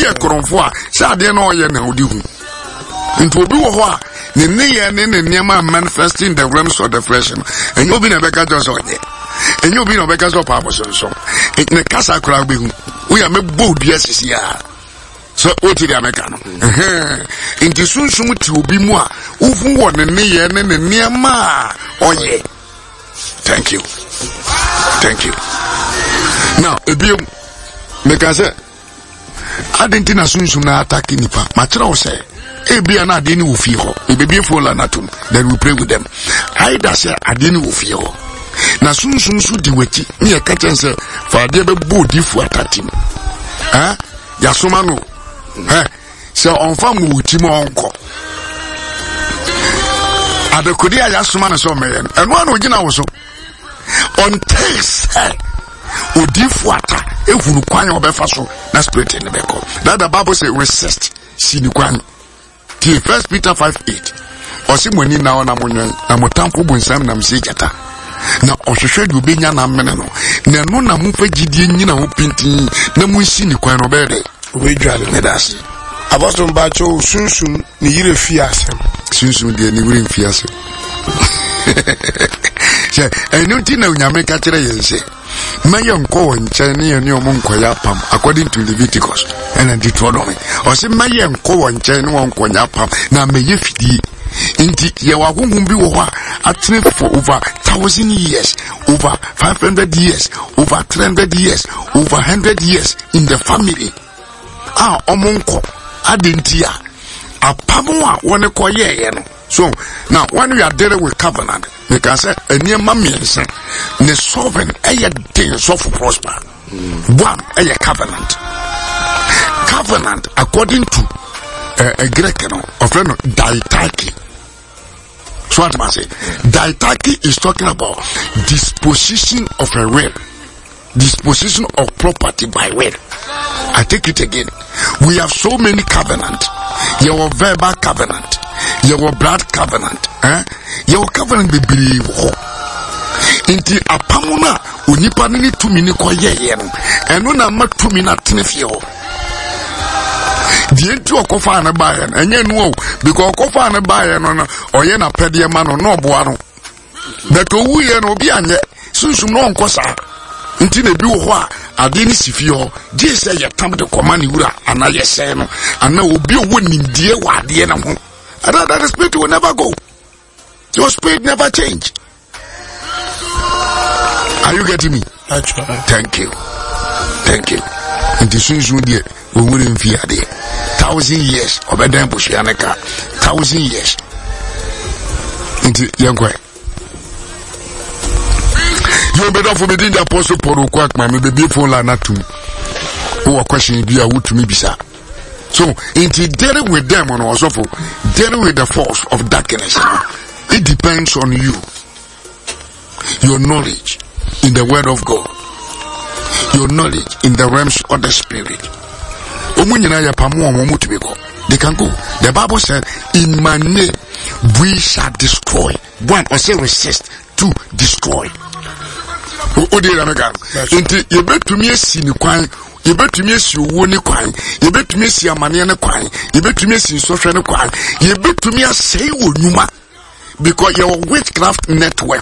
a Koronfoa, Sadia no ye na odi hu. Into obi wo ho a ne ne nneema manifesting the realms of the flesh. And you be na beka just on ye. And you be na beka so pa so. Ne kasa kura be hu. We are me bold yes ya. So what did America no? Into sunsum ti obi mu a ufu wo ne nneema oye. Thank you. Now, ebiom make say adentina sunsum na attack nipa. Machira wo say ebia na adeni wo fi ho. Ebebie fo la natum. Then we pray with them. Either say adeni wo fi ho. Na sunsum su di wati. Me e ka chen say fa ade be bodi fu atatim. Ya soma no. Se onfa mu wuti mo onko. Adekodi ya soma no so meyen. Eno an ogina wo so. Until say odifu ata ehunu kwan obefa so na spirit in the beko. That the Bible say resist sini kwan. Ti 1 Peter 5:8. Osi moni na ona monwen na motamfo bunsam na msejata. Na ohwehwe de obenya na mene no. Na no na mfa gidie nyina ho pintin na munsi ni kwan no bere. Obedwale ne das. Apostle Bacho sunsun ni yire fiasem. Sunsun de ni yire fiasem. Yeah, and you know, Yamaka say, Mayan Ko and Chinese and your monkoya pam, according to Leviticus and Deuteronomy. Or say Mayan Ko and Chinese one koya pam, now may you feed indeed, you are whom be at for over 1,000 years, over 500 years, over 300 years, over 100 years in the family. Omonko, Adentia, a pamua, one a koye. So now when we are dealing with covenant, because a near mammy the sovereign a day so for prosper. One a covenant. Covenant according to a Greek of diatarchy. So what I say? Diatarchy is talking about disposition of a will. Disposition of property by will. I take it again. We have so many covenant. Your verbal covenant. Your blood covenant. Your covenant be believe. Inti apamuna unipa nini tumini kwa yeye no. Eno na ma tumina tenefio. Die nti okofa na baye no. Enye no because okofa na baye no oye na pede ma no no boa no. But owu ye no obi anye. Sunsum no nkosa. Inti na bi wo ho a ade ni sifio Jesus ye tam de komani wura ana yese no ana obi owo nimdie wa ade na ho. That spirit will never go. Your spirit never change. Are you getting me? That's right. Thank you. And the soon dear, we wouldn't fear there. 1,000 years of a damn bushianaka. 1,000 years. Into young boy. You better for me, the apostle Paul Quack, my baby for Lanatum. Who are questioning be a wood to me, bisa. So, into dealing with them on also for dealing with the force of darkness, it depends on you. Your knowledge in the word of God. Your knowledge in the realms of the spirit. They can go. The Bible said, in my name we shall destroy. One, or say resist. Two, destroy. Into you bet to me a sin you bet to me si woni kwan you bet to me si amane ne kwan you bet to me si sohwe ne kwan you bet to me say wonuma because your witchcraft network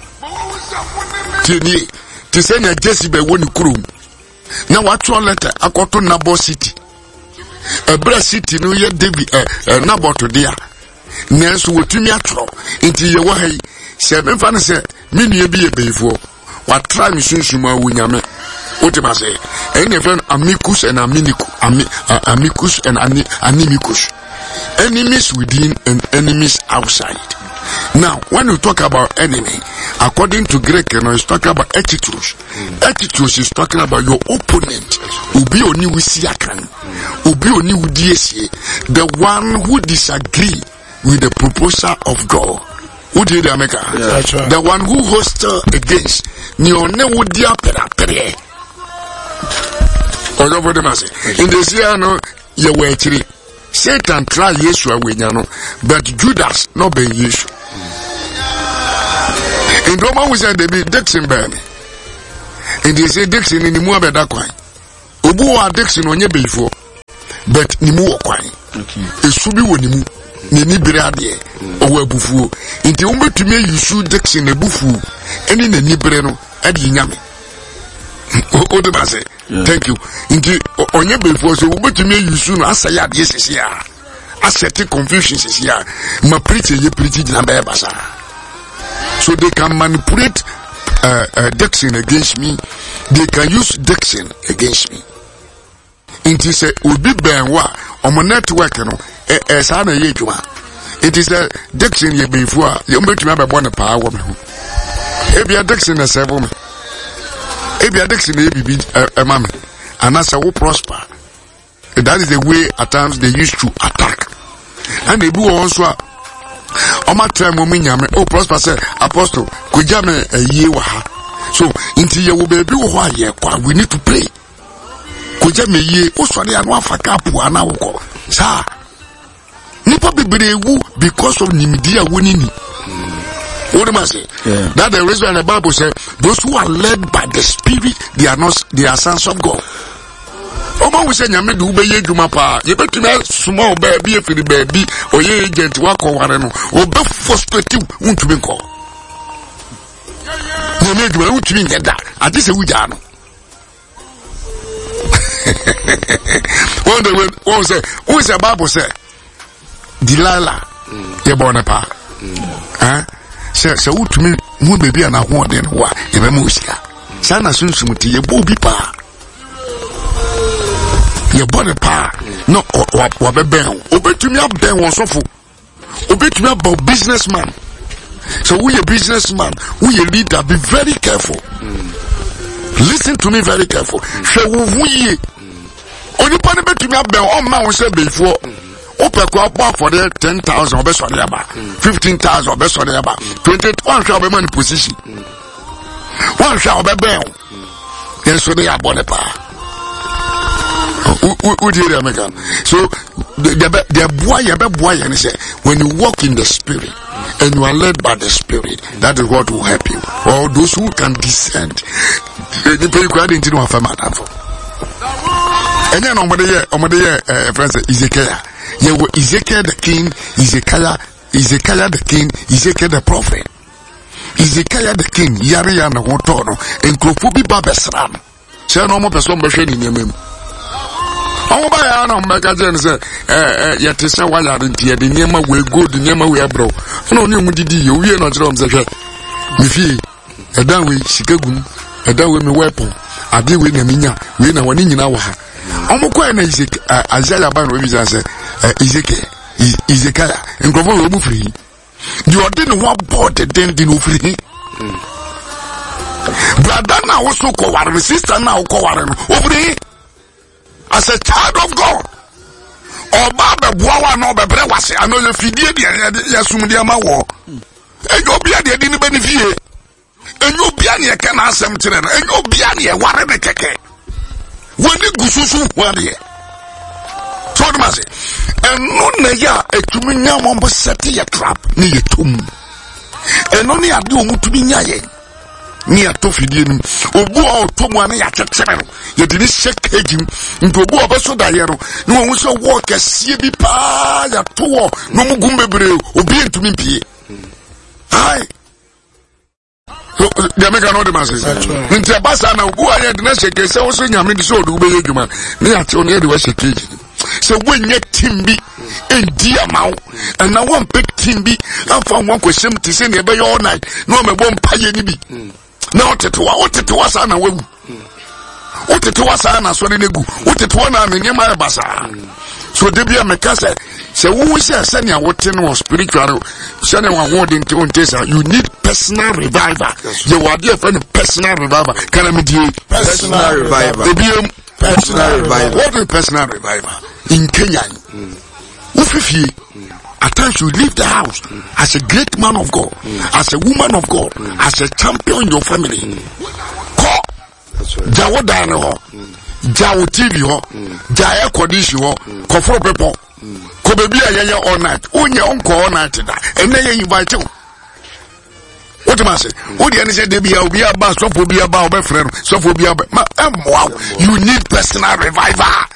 tini ti say na Jesse be woni kurum na watu letter akoto Nabot city Ebra city no ye David Nabot dia nanso wotumi atro nti ye wo hai se memfa ne se me nua bi ye beifo wa try me sunsuma wunyame. What am I saying? Any friend amicus and amicus and animicus. Enemies within and enemies outside. Now, when you talk about enemy, according to Greek, it's talking about etitus. Etitus is talking about your opponent. Ubi oni wisiakan. Ubi oni udiesi. The one who disagree with the proposal of God. Who did America? Yeah, that's right. The one who hostile against. Nione udia pere. In the Siano, you were three. Satan tried Yeshua with Yano, but Judas not being Yeshua. In Roma, we said they be Dixon baby. And they say Dixon in the Muabe Dakwai. Ubu are Dixon on your before. but ni mu okwan esu bi wo ni mu ni bere ade owo abufuo nti wo betumi yusu diction abufuo eni na ni bere no ade nyame o de base thank you nti onye befuo so wo betumi yusu no asa ya de sisi a asset confusion sisi a ma preach ye preach na be basa so they can manipulate diction against me, they can use diction against me. It is a ubi benwa on my network, you know, sana yejuma. It is a diction ye before you make to remember one power woman. If you are diction a seven, if you are diction a mammy, and that's how prosper. That is the way at times they used to attack, and they do also. On my time, oh, prosper said, Apostle, could you a year? So, into your baby, we need to pray. Could you ye? Also, they are one for Capu and our go. Sir, Nipa be because of Nimedia winning. What am I saying? That the reason the Bible says, those who are led by the Spirit, they are sons of God. Omo we say nyame de ubeye dwuma pa ye betumi small baby if the baby or ye agent wako ware no obe frustrative untumi nko nyame dwuma untumi ngeda ade se wuja no one say Bible say Delilah ye born pa say utumi mu baby ana ho de no wa ye be mu sika sana sunsum ti ye bo bi pa your body power no wabeben obetumi aben won sofo obetumi about businessman so we a businessman we a leader be very careful listen to me very careful hwe wo huye onipa ne betumi aben o ma won se before opekwa apa for the 10,000 obesore aba 15,000 obesore aba 21 hwe obema ni position one hwe obeben yes so they are body power. So the boy and say when you walk in the spirit and you are led by the spirit, that is what will help you. Or those who can descend. The people who didn't know and then on the friends Ezekiel. You were Ezekiel the king, Ezekiel the king, Ezekiel the prophet. Ezekiel the king, Yari and the Wotono, and Krofubi Babesram. Say no more person in your name. Oh, by Anna Magazine said, yet is a while aren't here, the Nema will go, the Nema will bro. No, you did you, we are not drums. If he, a down with Chicago, a down with me weapon, I deal with Namina, we know one in our. Almost quite Isaiah Ban said, Ezekiel, and go free. You are didn't want board the den didn't free. Brother now also co sister now co over as a child of God. Or Baba Boa no Bebrewase, I know the Fidie, Yasumudiama war. And you'll be at the didn't benefit. And you'll be an can ask them to them, and you'll be an warren the keke. When the Gususu were here. Told Massey. And no ya a Tuminia Mombo set a trap near tomb. And only I do Mutuminia. Near Tofidin, Obo Tomwana Yachero, you didn't shake him into a boa so diaro. No one was a walk as CB pa ya to no mugumbe breu, obedient to me. Hi. The American order masses. Into a basana, who I had not shake, so also Yamin so do be human. Near to near the West Cage. So when your team be in dear mouth, and now one big team be, I found one question to send a bay all night. No, me won't pay any be. Now, what it was an away. What it was an aswanigu. What it was an in my bazaar. So, Debia Mecassa say, who is a senior what was spiritual? Senior word into Ontesa. You need personal revival. You are dear friend of personal revival. Can I meet you? Personal revival. Personal revival. What is personal revival? In Kenya. Ufifi. At times you leave the house as a great man of God, as a woman of God, as a champion in your family. Call Jawo Dano ho, Jawo TV ho, Jaya Kodishi ho, Kofro Pepo, Kobebia Yaya all night, Unya uncle all night, and then you invite you. What am I saying? What do you say? They be about, so for be about my friend, so for be about, wow, you need personal revival.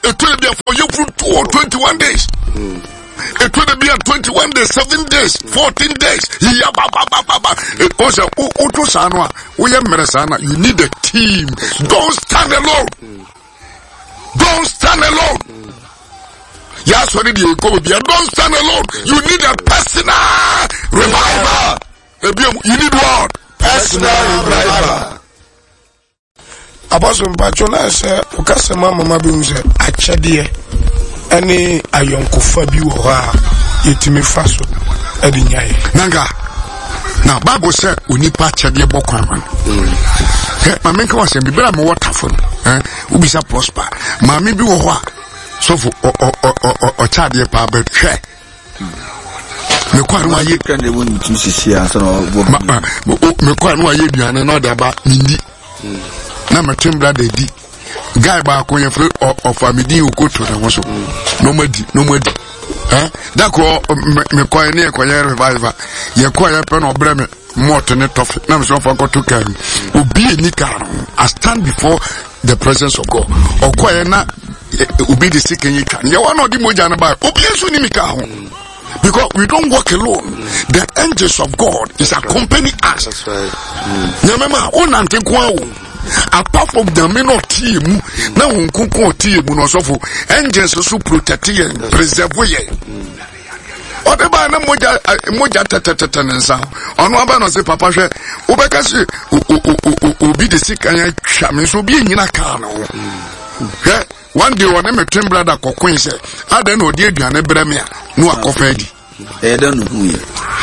It will be for you for 2 or 21 days. It will be 21 days, 7 days, 14 days. It was a Otosanwa. You need a team. Don't stand alone. Don't stand alone. Yes, what did you go with? Don't stand alone. You need a personal revival. You need what? Personal revival. Apostle Mpachona say, "Ukasema mama bi mu say achede ene ayonkofa bi wo ha yetimi faso adinyaye." Nanga. Now Bible say onipa achede bokwan man. Ma menka wa say bi bra mo waterful. Ubisa prosper. Ma me bi wo ho a so for o chade pa be hwe. Me kwa no aye kan de won tu sisi aso no me kwa no aye duane no da ba nindi. Na my twin brother di guy ba ko yefre of family ukoto na woso no madi da ko me ko ne ko ye revival ye ko ye pe no bre me moto ne tof na me so fa ko to kan obi ni kan I stand before the presence of God okoye na obi the sick and you can ye one of the moja na ba obi enso ni mi ka ho. Because we don't walk alone. The angels of God is accompanying us. That's right. Apart from the men of team, now unkuko team no so for angels also protect you and preserve you. Whatever na moja tatatanensa. Ono aba no say papa hwe obeka se obi the sick and hwame so bi nyina ka no. One day when my twin brother Kokwen said, I don't know the Adriana Bremia, no Akofedi. I don't know who you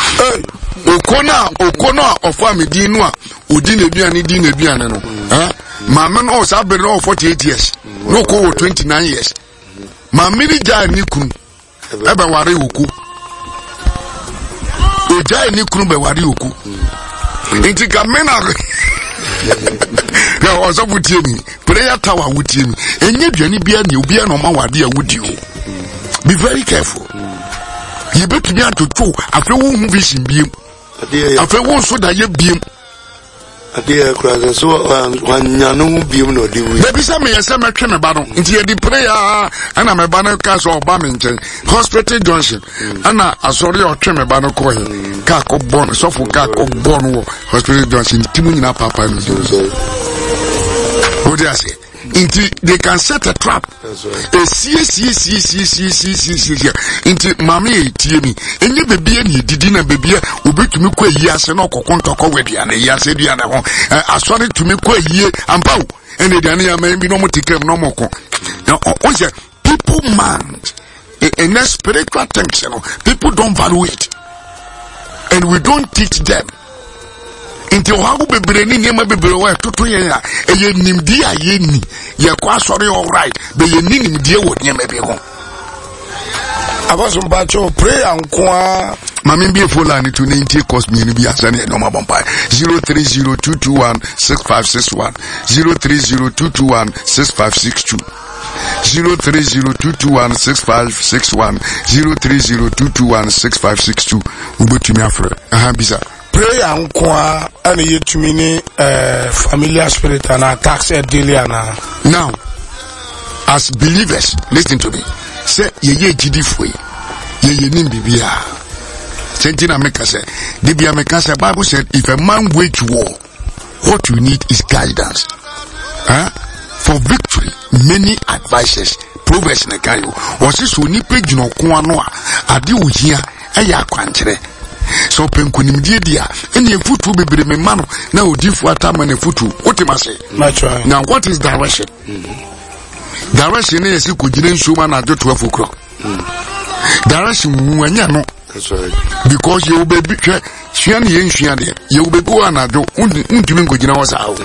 Okona of family Dinua, Udine Biana, no. My man also have been over 48 years, no co 29 years. My mini Jai Nikun, Ebawari Uku. Jai Nikun Bewari Uku. Intikamena. Now, also with you, prayer tower with you, and yet you be a no more idea with you. Be very careful. You better be able to do after one vision beam. After one so that you beam. A dear cracker, so one no beam no do. Maybe some may say my train about into the prayer, and I'm a banner castle of Birmingham, Hospital Junction, and I saw your train about a coin, Kako Bon, Sofu Kako Bon, Hospital Junction, Timina Papa. What do I say? They can set a trap. Into Mammy, Timmy, and you baby, and you didn't baby, who bet to me quay yes and no contour with you, and yes, I started to make quay ye and bow, and the Dania may be no more take no more. Now, people mind in a spiritual tension, people don't value it, and we don't teach them. Into how be bringing him a baby away to ya, a nim dear yeni, ya quite sorry, all right, but you need him dear with him maybe home. I was on Bacho, pray and qua. Mammy be full and to 90 cost me to be as any normal bumpy 03022165661 03022165662 03022165661 03022165662 Ubu to me after Bisa. Pray and qua and yet to me familiar spirit and attacks a daily. Now, as believers, listen to me. Say ye GD ye nimbibia. Sentina Meka said, Dibia Meka said, Bible said, if a man wage war, what you need is guidance. For victory, many advices. Proverbs Nekayo. Was this who page no kuanoa? Adi uhia, aya kwantere. So penkunim dia any foot will be me mano now diff what time and a foot what must say now what is direction direction is you could didn't show man at 12 o'clock direction when you know that's right because you will be Shian yen you will be go and I do untimin go you was out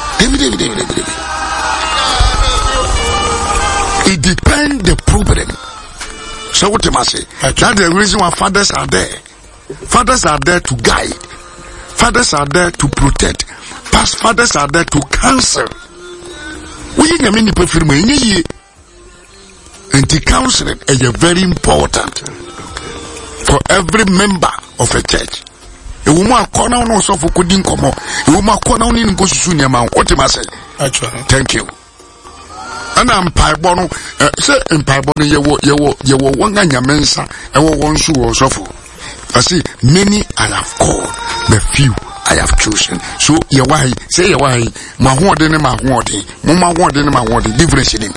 it depends the problem. So what must say that's the reason why fathers are there. Fathers are there to guide. Fathers are there to protect. Past fathers are there to counsel. We need many people and the counseling is very important for every member of a church. A woman corner no so for couldn't come up. A woman corner in go soon amount. What must say? Actually, thank you. ana mpaebɔ no sɛ mpaebɔ no yɛwɔ wɔn anyamensa ɛwɔ wɔn so wɔ sɔfo. I see many I have called, the few I have chosen. So you why say you why my word in my word, mama word in my word, difference in him.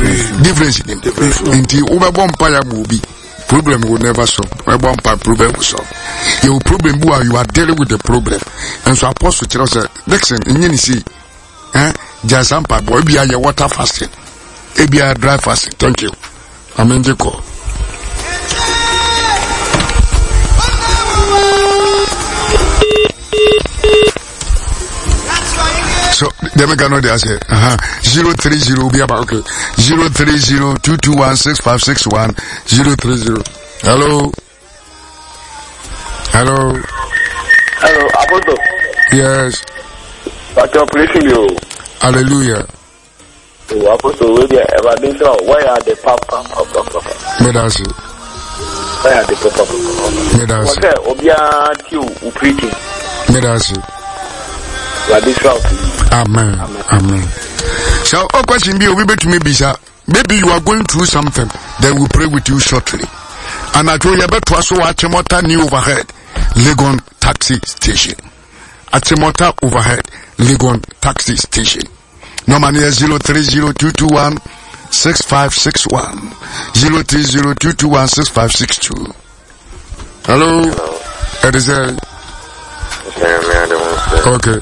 Until over vampire movie, problem will never solve. A vampire problem will solve. Your problem you are dealing with the problem. And so Apostle tells us Dixon in any see, just some boy be a water fasting, be a dry fasting. Thank you. I'm in the call. So they make another answer. 030 be about okay. 030-221-6561 030. Hello. Apostle. Yes. But you're preaching you. Hallelujah. Apostle, where are the papa of Papa? Medasi. Where are the papa? Medasi. Okay, Obia you preaching. Medasi. Amen. So, all question be we to me, sir. Maybe you are going through something. Then we'll pray with you shortly. And I told you about to also Achimota new overhead, Legon taxi station. Achimota overhead, Legon taxi station. Number 030-221-6561. 030-221-6562. Hello. It is okay.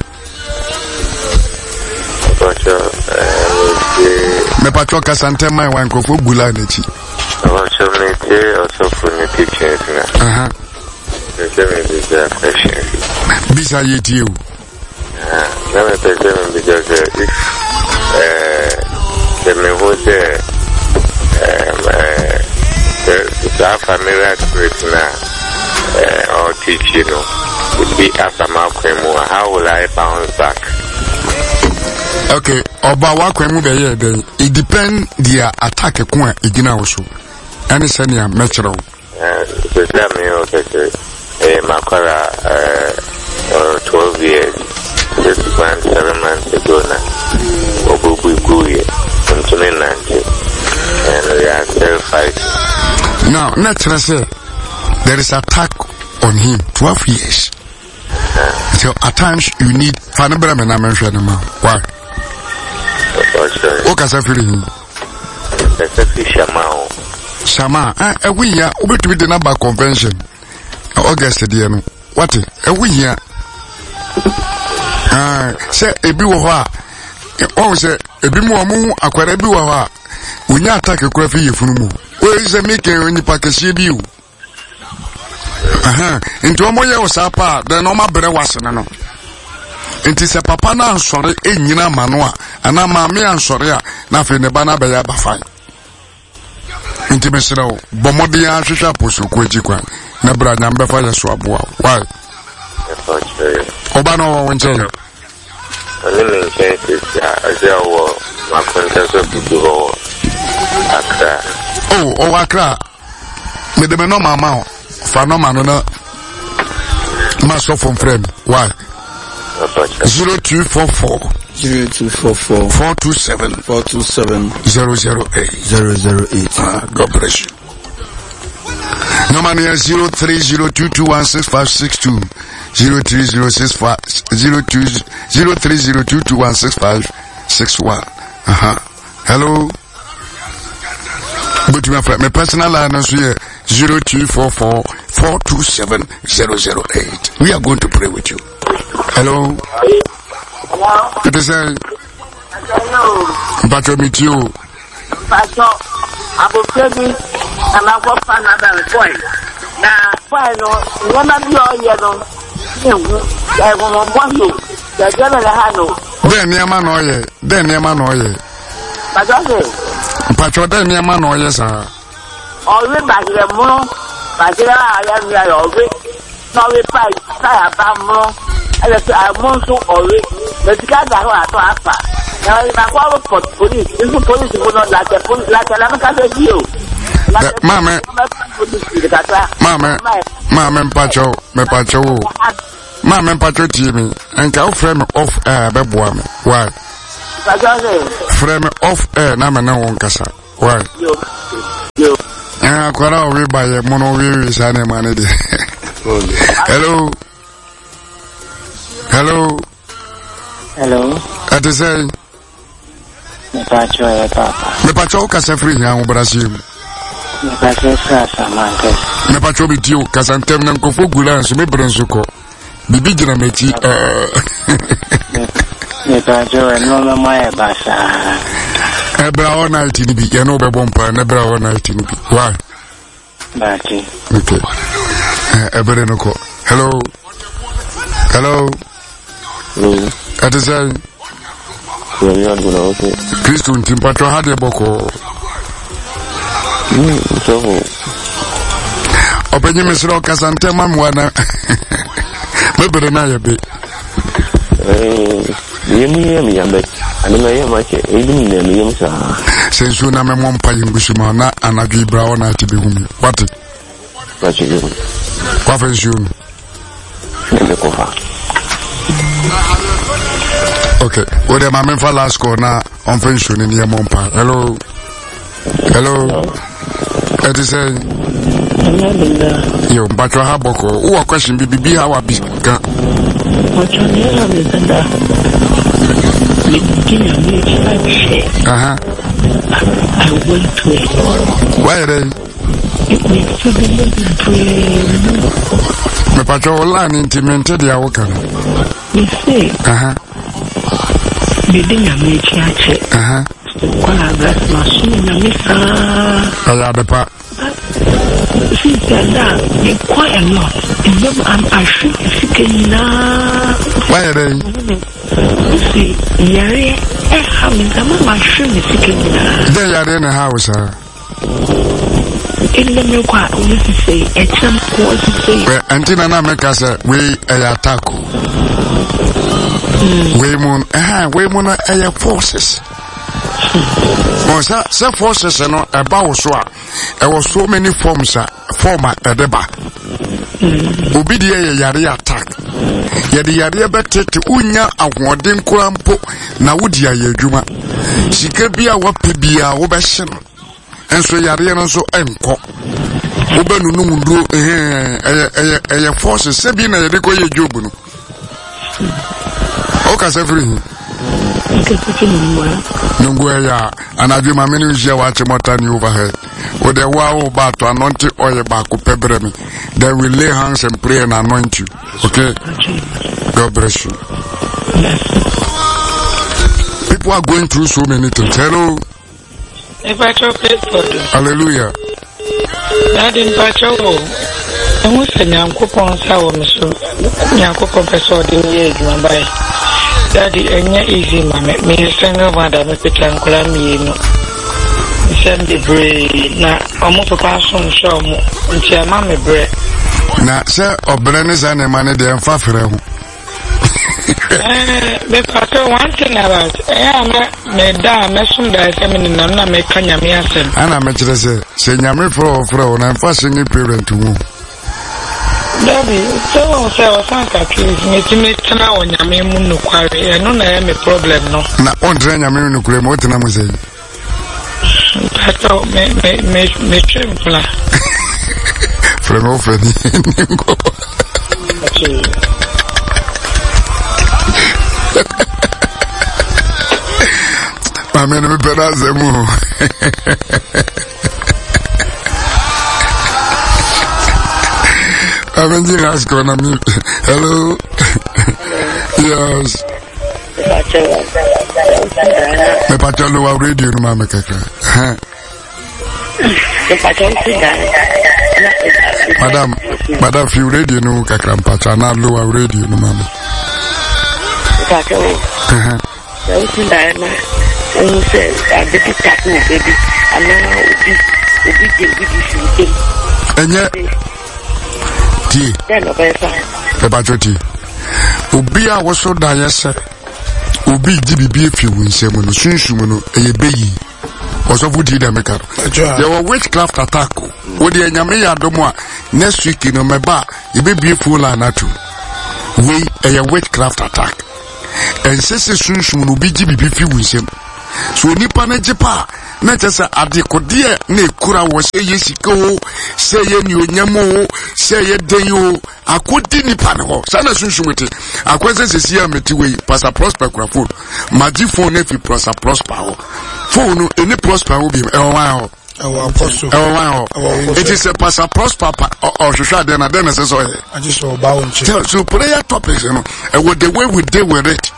Me patro kasante mai wan kofo bula nechi. Also for the teachers now. Bisa yeti you. Now I tell them because if the me was the familiar spirit now or teach you know would be after Malcolm, how will I bounce back? Okay, oba wakwemu be ye den. It depend their attack kwa igina also. Any senior metro. The same Makara 12 years. This one 7 months ago now. Obubu Guye from 2019. And we are still fighting. Now, naturally say there is attack on him 12 years. So at times you need Fanabra and why? What can I feel him? Shama, we are over to the number convention. August, dear. What? We here. Say a biwa. Oh, say a bimu, a quarabiwa. We not attack a coffee from you. Where is the maker in the package you? Into a moya was apa, the normal brother was no. It is a papa na sorry, Nina Manoa, and a mammy and sorry, nothing the banner by Abafai. Intimacy, Bomodia, Shisha Pusu, Quejiqua, Nebra number 5 Swabua. Why? Obano won't tell you. Living changes, as there were my contest of people. Oh, Accra. Me the no mama. Phenomenal. Master from friend. Why? 0244 427 008. God bless you. No money 03022165662 03022165661. Hello. But my personal line is here 0244 427 008. We are going to pray with you. Hello. It is a Pacho meet you. Pacho, I will tell you, and I will find another point. Now, final, one of your yellow, I will want you. The general handle. Then, Yamanoye, then Yamanoye. Pacho, then Yamanoye, sir. Always back the moon, but there I am here already. No reply, I have more. I want to already. The guy that I have. Now, if I call for police, this police will not like a police, like a Lamaka you. Mama, Pacho, me Pacho, Mama, Pacho, Jimmy, and go frame of Babuam. Why? Frame off air na me na won kasa. Why? Yo. Akwara we buy mono we sane man de. Hello. At the say me pacho kasa free nya wo Brazil. Me pacho bi tio kasa ntem na nkofo gula so me bronso ko. Bibi gina mechi me pacho no ma basa. Ebra all night ni bi ye no be bompa na ebra all night ni bi. Why? Bati. Okay. Ebere no ko. Hello. At the say Kristo ntimpato hade boko. So openye mesro kasante mamwana. Mebere na yebe. Yemi yambe. Anima yema che edum yem sa. Sensu na memom pa yingushima na anadwi bra wona tibehumi. What? Bachi yem. Kwa fensu. Nebe kofa. Okay. What am I for last call now on fensu ni yemompa. Hello. It is a yo batwa haboko. Who question bibi how abi ka. I went to it. Why are they? Me patrol line intimated ya woka. Me say. Me dinga me chiache. Kwa gas machine na misa. Aya de pa. She said that they quite a lot. I'm actually na. Why are they? See, yare having the machine is they are in a house. In the milk, we say, a champ was to say, Antina Namekasa, we attack. We moon air forces. Some forces are not about so. There was so many forms, former Edeba. Obidia yari attack. Yadi yari better to unya a wadin kurampo na wudia yejuma. Sikebia wapibia wobeshin. And so yari and so enko. Ubenu numundo forces sebina yadiko yejubuno. Oka sefri. Nungweya anadwi mameni ujia wache motani overhead. With the wow about to anoint oil back pebremi. They will lay hands and pray and anoint you. Okay? God bless you. People are going through so many things. Hello. Hallelujah. That in Pacho. I was a young coupon sour, Mr. Yanko Professor in the age, my boy. Daddy, and easy, mamma. Me, Senator, Madame Petan Colamino. Send the bread. Now, almost a person show me. Until mamma bread. Now, sir, or Brennan and a man, they are far from. The Pacho, one thing about me, Messum, that feminine, and not make Kanyamiasen. And I mentioned, say, Yammy for and I'm passing a parent to move. Daddy, so I was please make now on Yamu quarry. I know I am a problem, no. Now, on train Yamu cream, what I'm saying. Pacho, me tremble. From over I mean, we better say more. I'm in the last corner. Hello. Yes. Me pacho lower radio no mama kaka. Madam, few radio no kaka pacho na lower radio no mama. Pacho. And says, I did it tattoo, baby. And now and yet, the budget. Ubia was so diasa. Ubi DBB if you win semono, Sunsumono, a baby. Was of Woody Damaker. There were witchcraft attack. Would the Yamea Domoa next week in my bar, you may be full and natural. We a witchcraft attack. and says sunsun no bigi bibi fi wunsem so nipa na jipa na chesa adekode na ekura wo se yesika o se ye ni onyamo se ye den o akodi nipa ne ho sana sunsunwete akwese sesi ameti we Pastor Prosper phone magi phone na fi Pastor Prosper ho phone eni Prosper ho bi e wan ho it is a Pastor Prosper or Shusha then says I just saw bound so prayer topics with the way we deal with it.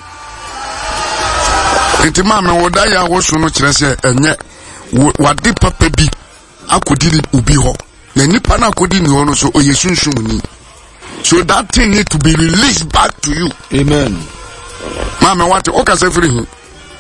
It mama would I was so much and yet what did Papa be? I could deal ubi ho. The Nipana could in the so yesun shumuni. So that thing need to be released back to you. Amen. Mama, what okay say for him?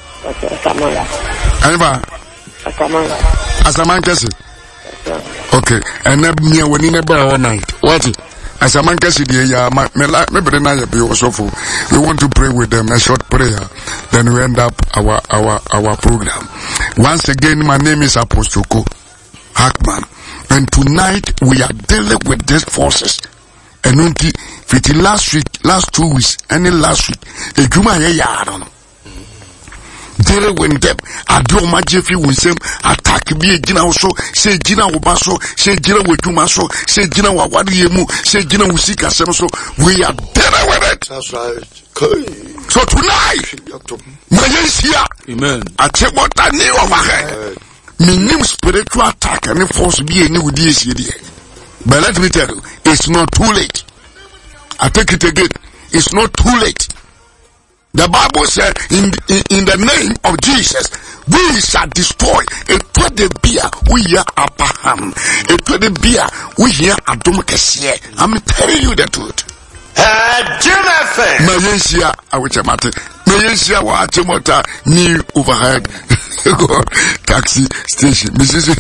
As a man kasi. Okay, and then me when in all night. What? As a man kasi ya me brena ya be also for. We want to pray with them a short prayer. Then we end up our program. Once again, my name is Apostle Ko Hackman, and tonight we are dealing with these forces. And until last 2 weeks, any last week, a juma ya don't know. Dealing with them, I do my Jeffy with them, attack me, Gina also, say Gina Wabaso, say Gina Wetumaso, say Gina Wadiemu, say Gina Usika Semso, we are dealing with it. That's right. So tonight, Malaysia, amen. I take what I knew of my head. Minim spiritual attack and force be a new DCD. But let me tell you, it's not too late. I take it again, it's not too late. The Bible said, in the name of Jesus, we shall destroy a the beer we hear Abraham, a the beer we hear Adomakasiye. I'm telling you the truth. Malaysia, I will tell you, Malaysia, what new overhead taxi station, Mrs.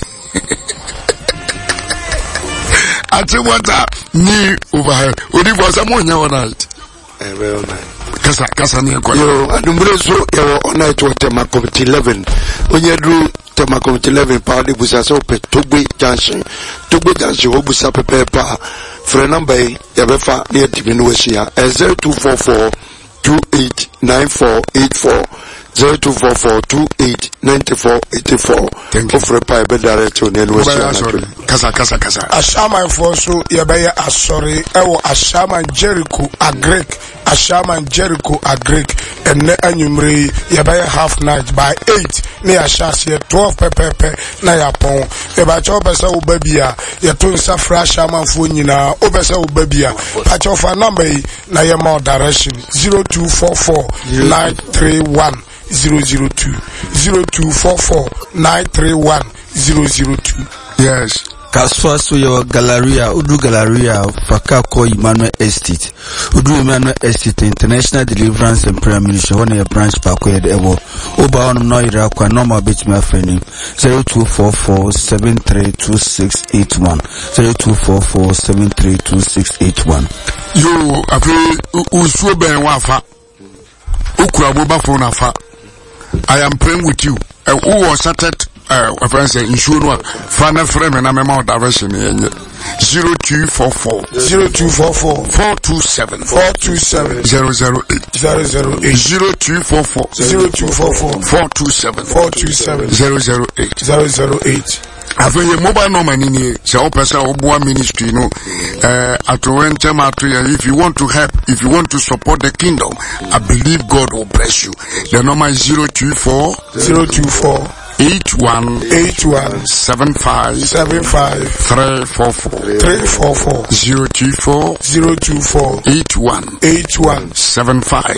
I tell what new overhead. Only for someone all night. Every night. Kasa ni kwa yo adumreso yo ona to tema committee 11 onye dru tema committee 11 pa de busa so pe Togbe junction obusa pepepa free number ya befa na yetibi no wahia 0244 289484 0244289484 ofre pa be direct on the wahia kasa ashama for so ya be asori ewo ashama Jericho agrek and anyumre ya be half night by 8 na ya shase 12 pepepe na ya pon e ba cho pesa ubabia ya to nsa fra shama fo nyina obesa ubabia pa cho fa number na ya more direction 0244 931 002 0244 931 002. Yes. Kaswa so your Galleria, Udu Galleria, Fakako Emmanuel Estate, Udu Emmanuel Estate, International Deliverance and Prayer Ministry, one your branch Pako Evo, Oba on Noira, normal bit my friend, 0244-732681, 0244-732681. You, I feel, Usube Wafa, Ukra Boba Fonafa. I am praying with you. Who was started, friends, insure final frame and I'm a direction 0244 427 008 0244 427 008. I think your mobile number in here, so ministry, if you want to help, if you want to support the kingdom, I believe God will bless you. The number is 024 81 75 344 024 81 75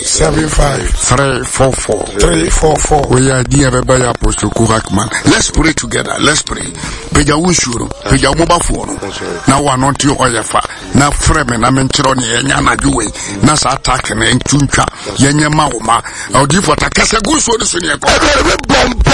344. We are dear by Apostle Kurakman. Let's pray together. Let's pray. Peja ushuru, peja mobile phone. Now one not you or your fa. Now fremen, I'm in Chironi, Yana Dewey, Nasa attack and Chuncha, Yanya Mauma. I'll give what a Casa Goose for the Senior.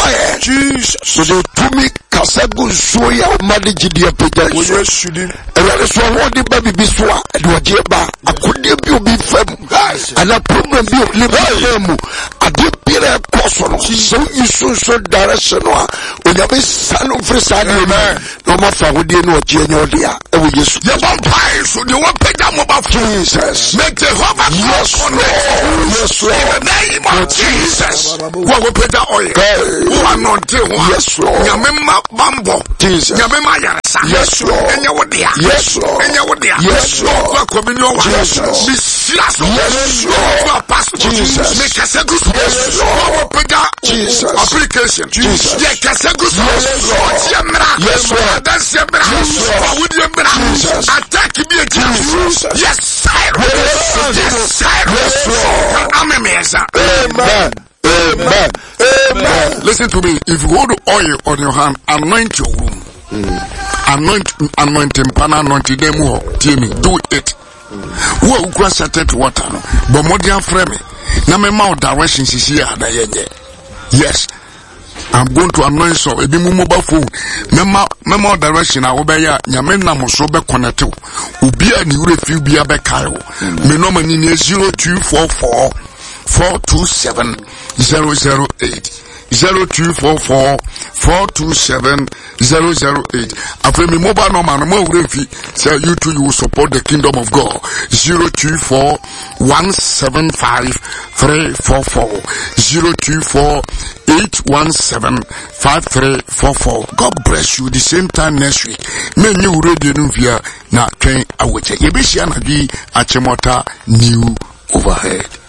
Jesus. So the tumi kasagu soya omadi jidia peja iso. Erade so awodi baby biswa edwajeba akode bi obi fam. Ana problem bi o live ade pire koso no. So iso so direction no onyame sanu frisani no ma fa wodi no oje nyodia ewo Yesu. Ye vampire so the one peja mo ba Jesus. Make Jehovah yes Lord. In the name of Jesus. Wo peja oil. Who anointed one. Yes Lord. Nyame bambo. Jesus. Nyame ma yaresa. Yes Lord. Enya wodia. Yes Lord. Enya wodia. Yes Lord. Wa communion wa. Yes Lord. Yes Lord. Pastor Jesus. Make kasegus. Yes Lord. Peja Jesus. Application. Jesus. Yeah, kasegus. Yes Lord. Yes Lord. That's your bra. What would you bra? Jesus. Attack me Jesus. Yes sir. Yes sir. Yes Lord. Amen. Amen. Amen. Listen to me. If you hold oil on your hand, anoint your room. Anoint him, pan anoint them. Do it. Who ukwa certain water no. But modian frame. Na me mouth direction sisi ya da yenye. Yes. I'm going to anoint so ebi mu mobile phone. Memo direction a obeya nyame na mo so be connect. Obi a ni wure fi bi a be kai wo. Me no mani ni 0244 427 008 0244 427 008. After me mobile number no more refi say you too you will support the kingdom of God. 024 175 344 024 817 5344. God bless you. The same time next week. Me new radio no via na twen awoche. Ye be share na bi achemota new overhead.